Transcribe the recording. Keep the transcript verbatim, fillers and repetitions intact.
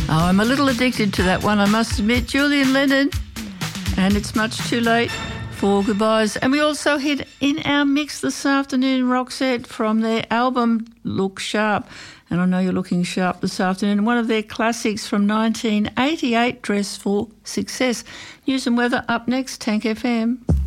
Oh, I'm a little addicted to that one, I must admit. Julian Lennon, and It's Much Too Late for Goodbyes. And we also hit in our mix this afternoon, Roxette, from their album Look Sharp. And I know you're looking sharp this afternoon. One of their classics from nineteen eighty-eight, Dress for Success. News and weather up next, Tank F M.